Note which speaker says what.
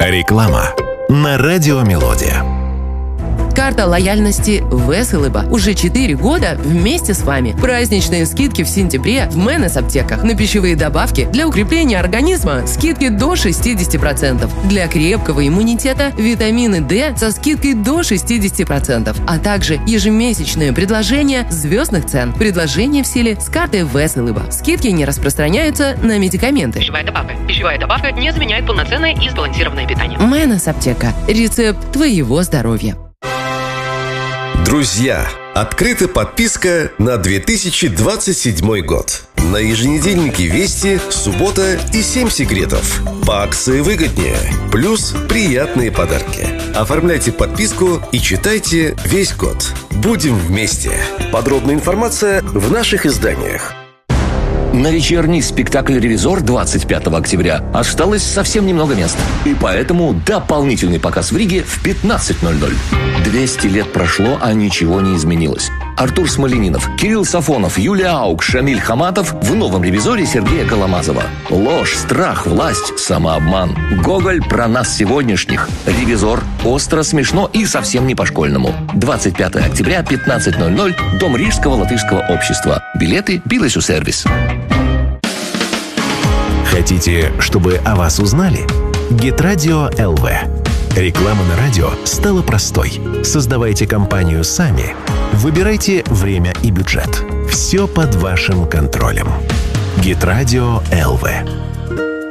Speaker 1: Реклама на Радио Мелодия.
Speaker 2: Карта лояльности Веселыба. Уже 4 года вместе с вами. Праздничные скидки в сентябре в Менес аптеках. На пищевые добавки для укрепления организма скидки до 60%. Для крепкого иммунитета витамины D со скидкой до 60%. А также ежемесячное предложение звездных цен. Предложение в силе с картой Веселыба. Скидки не распространяются на медикаменты.
Speaker 3: Пищевая добавка. Пищевая добавка не заменяет полноценное и сбалансированное питание.
Speaker 2: Менес аптека. Рецепт твоего здоровья.
Speaker 4: Друзья, открыта подписка на 2027 год. На еженедельнике «Вести» суббота и 7 секретов. По акции выгоднее. Плюс приятные подарки. Оформляйте подписку и читайте весь год. Будем вместе. Подробная информация в наших изданиях.
Speaker 5: На вечерний спектакль «Ревизор» 25 октября осталось совсем немного мест. И поэтому дополнительный показ в Риге в 15:00. 200 лет прошло, а ничего не изменилось. Артур Смольянинов, Кирилл Сафонов, Юлия Аук, Шамиль Хаматов в новом «Ревизоре» Сергея Коломазова. Ложь, страх, власть, самообман. Гоголь про нас сегодняшних. «Ревизор» остро, смешно и совсем не по-школьному. 25 октября, 15:00, Дом Рижского латышского общества. Билеты «Билесю-сервис».
Speaker 1: Хотите, чтобы о вас узнали? Гитрадио ЛВ. Реклама на радио стала простой. Создавайте компанию сами. Выбирайте время и бюджет. Все под вашим контролем. Гитрадио ЛВ.